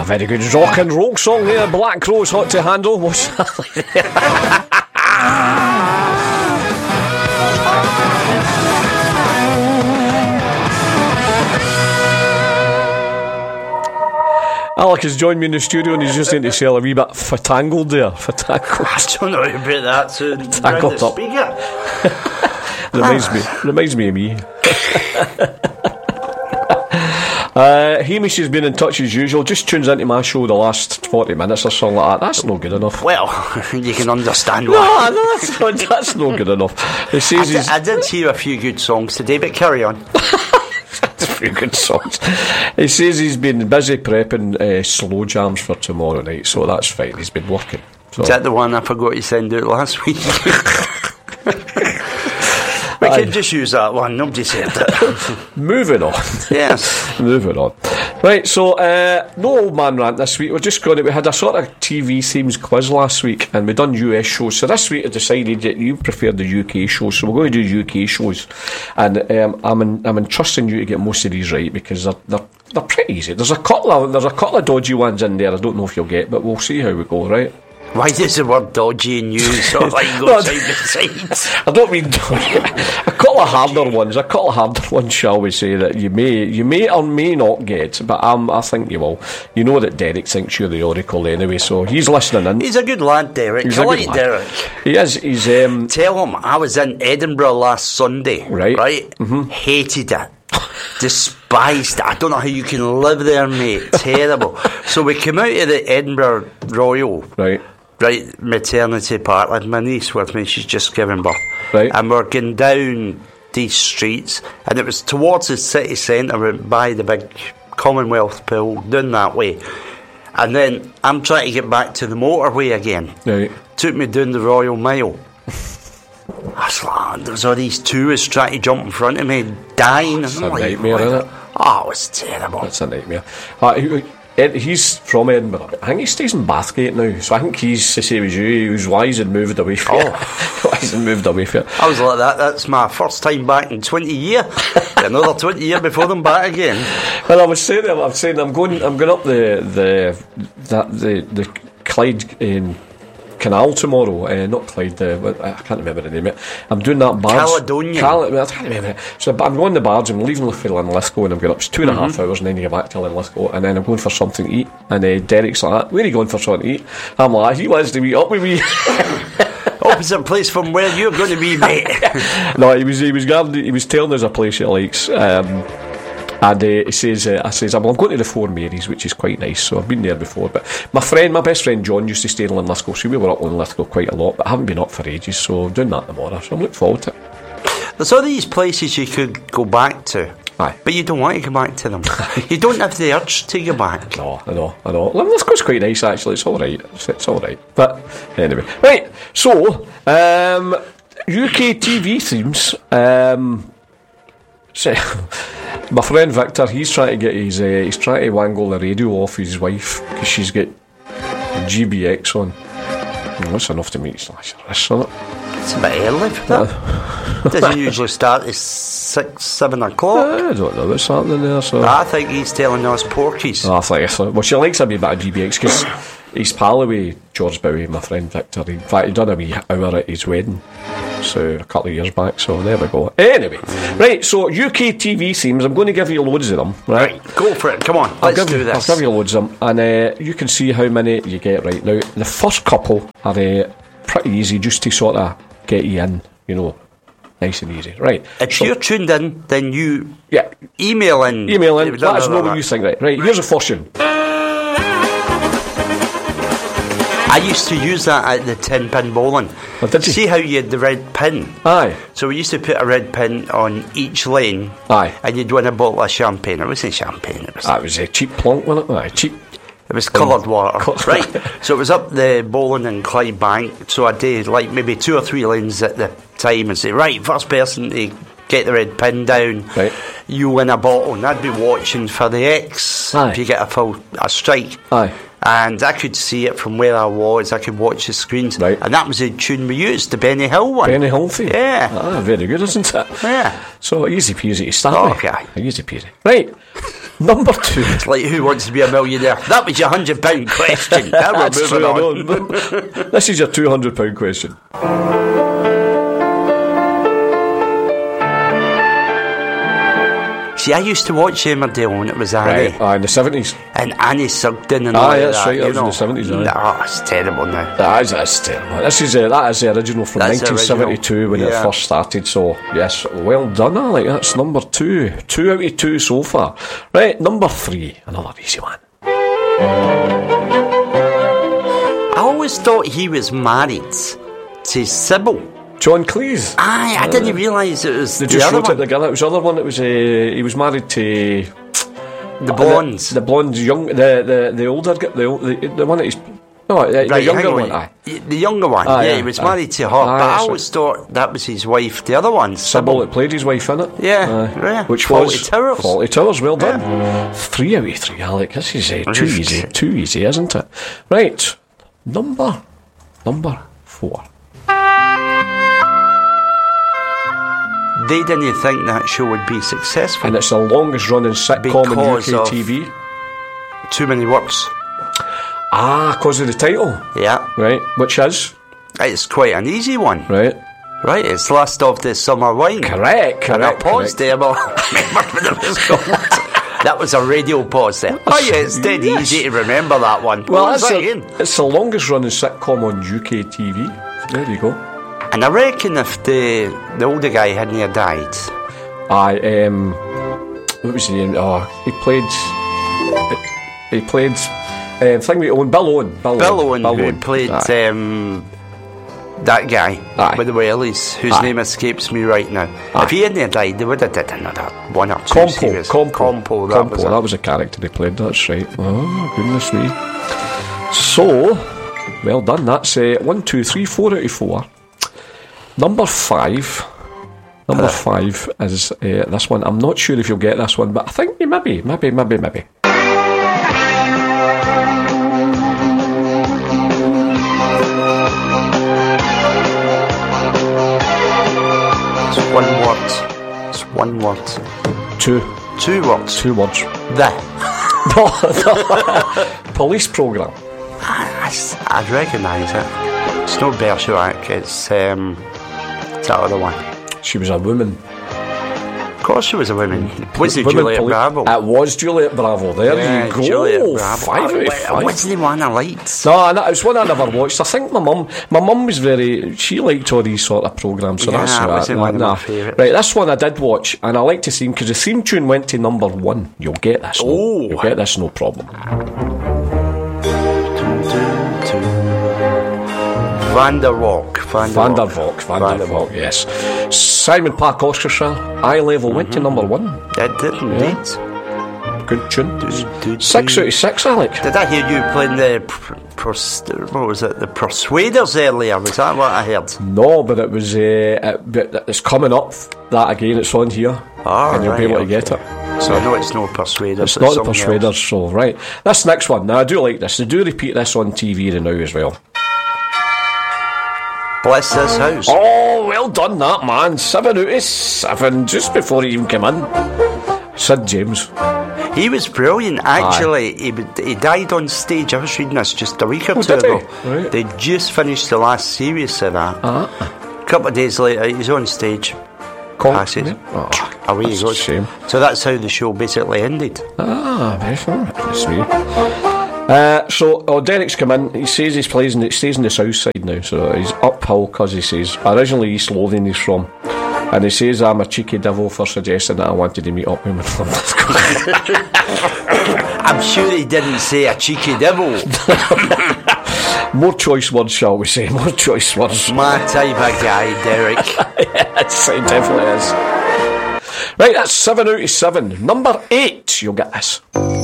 very good rock and roll song there. Black Crowes, Hot to Handle. What's that like there? Alec has joined me in the studio and he's just going to sell a wee bit fatangled there. Fatangled. I don't know about that, so Tangled up. Reminds me of me. Hamish has been in touch as usual. Just tunes into my show the last 40 minutes or something like that. That's no good enough. Well, you can understand why. No, that's no good enough. He says I did hear a few good songs today, but carry on. a few good songs. He says he's been busy prepping slow jams for tomorrow night, so that's fine. He's been working. So. Is that the one I forgot to send out last week? We can just use that one. Nobody said that. Moving on. Yes. Moving on. Right, so no old man rant this week. We had a sort of TV themes quiz last week, and we done US shows. So this week I decided that you preferred the UK shows, so we're going to do UK shows. And I'm entrusting you to get most of these right because they're pretty easy. There's a couple of dodgy ones in there. I don't know if you'll get, but we'll see how we go. Right. Why does the word dodgy in you sort of like go side by side? I don't mean dodgy. A couple of harder ones, shall we say, that you may or may not get, but I think you will. You know that Derek thinks you're the Oracle anyway, so he's listening in. He's a good lad, Derek. I like Derek. He is. He's tell him I was in Edinburgh last Sunday. Right. Mm-hmm. Hated it. Despised it. I don't know how you can live there, mate. Terrible. So we came out of the Edinburgh Royal. Right, maternity part. I had my niece with me. She's just given birth. Right. And we're going down these streets, and it was towards the city centre, by the big Commonwealth pool, down that way. And then I'm trying to get back to the motorway again. Right. Took me down the Royal Mile. I was like, there's all these tourists trying to jump in front of me, dying. It's a nightmare, isn't it? Oh, it was terrible. It's a nightmare. He's from Edinburgh. I think he stays in Bathgate now, so I think he's the same as you. He was wise and moved away from it. I was like that. That's my first time back in 20 years. Another 20 years before I'm back again. Well, I'm going up the Clyde Canal tomorrow. Not Clyde. I can't remember the name of it. I'm doing that barge. Caledonia. I can't remember it. So I'm going the barge. I'm leaving for Linlithgow, and I'm going up. It's 2.5 hours, and then you get back to Linlithgow, and then I'm going for something to eat. And Derek's like, "Where are you going for something to eat?" I'm like, "He wants to meet up with me." Opposite place from where you're going to be, mate. No, he was telling us a place he likes. And he says, I says, I'm going to the Four Marys, which is quite nice. So I've been there before. But my best friend John used to stay in Linlithgow, so we were up in Linlithgow quite a lot. But I haven't been up for ages, so I'm doing that tomorrow. So I'm looking forward to it. There's all these places you could go back to. Aye. But you don't want to go back to them. You don't have the urge to go back. No, I know. Linlithgow's quite nice, actually. It's all right. It's all right. But anyway, right. So UK TV themes. My friend Victor, he's trying to get he's trying to wangle the radio off his wife because she's got GBX on. That's enough to make slash your wrists on it. It's a bit early for that. Doesn't usually start at 6-7 o'clock. I don't know what's happening there. So I think he's telling us porkies. I think so. Well, she likes a wee bit of GBX because he's pal with George Bowie, my friend Victor. In fact, he done a wee hour at his wedding. So a couple of years back, so there we go. Anyway, right, so UK TV themes, I'm going to give you loads of them, right? Go for it, come on, let's do this. I'll give you loads of them, and you can see how many you get right. Now, the first couple are pretty easy, just to sort of get you in, nice and easy, right? If you're tuned in, then you email in. Let us know what you think, right? Here's a first one. I used to use that at the 10-pin bowling. Oh, did you? See how you had the red pin? Aye. So we used to put a red pin on each lane. Aye. And you'd win a bottle of champagne. It wasn't champagne. It was a cheap plonk, wasn't it? Aye, cheap. It was coloured water. Right. So it was up the bowling in Clydebank. So I did like maybe 2 or 3 lanes at the time and say, right, first person to get the red pin down, right, you win a bottle. And I'd be watching for the X. Aye. If you get a strike. Aye. And I could see it from where I was. I could watch the screens. Right. And that was the tune we used, the Benny Hill one. Benny Hill theme? Yeah. Ah, very good, isn't it? Yeah. So easy peasy to start with. Okay. Easy peasy. Right. Number 2. It's like Who Wants to Be a Millionaire? That was your £100 question. Now we're That's moving true, on. This is your £200 question. See, I used to watch Emmerdale when it was Annie. Right. In the 70s. And Annie Sugden and all that's that. right, that was in the 70s. No, it's terrible now. That's terrible. That is the original from 1972 when it first started. So, yes, well done, Alec. That's number 2. 2 out of 2 so far. Right, number 3. Another easy one. I always thought he was married to Sybil. John Cleese. Aye, I didn't realise it was they the just other wrote one. it together. It was the other one. It was he was married to The blondes. The blondes, young, the older, the one that he's the younger one. Aye. The younger one. He was married to her. But I always thought that was his wife. The other one, Sybil, that played his wife in it. Yeah. Which Fawlty was Towers. Fawlty Towers. Well done. 3 out of 3, Alec. This is too easy, isn't it? Right, number 4. They didn't think that show would be successful. And it's the longest running sitcom in UK TV. Too many words. Because of the title. Yeah. Right, which is? It's quite an easy one. Right, it's Last of the Summer Wine. Correct. And I paused there, but I remember what it was called. That was a radio pause there. It's dead easy to remember that one. Well, it's the longest running sitcom on UK TV. There you go. And I reckon if the older guy hadn't died. What was he in? He played thing we own, Bill Owen. Bill Owen, who played that guy with the Wellies, whose name escapes me right now. If he hadn't died, they would have did another 1 or 2 series. Compo, that was a character they played, that's right. Oh, goodness me. So, well done, that's 1, 2, 3, 4 out of 4. Number 5 is this one. I'm not sure if you'll get this one, but I think maybe. It's one word. 2 words. 2 words. The police programme. I'd recognise it. It's not Bergerac, it's that other one. She was a woman. Of course she was a woman. Was it Juliet Bravo? It was Juliet Bravo. There you go. Juliet Bravo. 5 out of 5. It wasn't the one I liked. No, it was one I never watched. I think my mum was she liked all these sort of programmes, so that's that wasn't one of my favourites. Right, this one I did watch, and I liked the theme, because the theme tune went to number 1. You'll get this. You'll get this, no problem. Van der Valk, yes. Simon Park Orchestra, Eye Level, went to number 1. It did indeed. Good tune. 6 out of 6, Alec. Did I hear you playing the Persuaders earlier? Was that what I heard? No, but it was. It's coming up. That again, it's on here, and you'll be able to get it. So I know it's no Persuaders. It's not the Persuaders. Else. So right, this next one. Now I do like this. They do repeat this on TV now as well. Bless This House. Oh, well done, that man. 7 out of 7, just before he even came in. Sid James. He was brilliant, actually. He died on stage. I was reading this just a week or 2 ago. Right. They just finished the last series of that. A couple of days later, he's on stage. Passes. Away he goes. Shame. So that's how the show basically ended. Very fun. That's me. So Derek's come in. He says he stays in the south side now, so he's uphill, because he says originally East Lothian he's from, and he says I'm a cheeky devil for suggesting that I wanted to meet up with him. I'm sure he didn't say a cheeky devil. More choice words, shall we say? More choice words. My type of guy, Derek. Yes, it definitely is. Right, that's 7 out of 7. Number 8, you'll get this.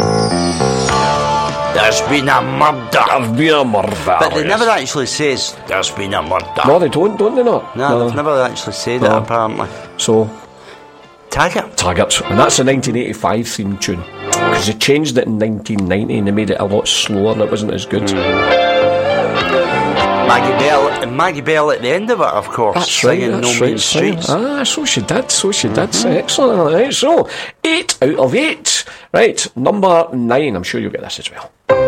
There's been a murder. There's been a murder. But they never actually says there's been a murder. No, they don't they not? No, they've never actually said that, apparently. So, Taggart. And that's the 1985 theme tune. Because they changed it in 1990 and they made it a lot slower and it wasn't as good. Maggie Bell at the end of it, of course. That's right, singing that's No right. Mean Streets. So she did. Excellent. Right, so 8 out of 8. Right, number 9. I'm sure you'll get this as well.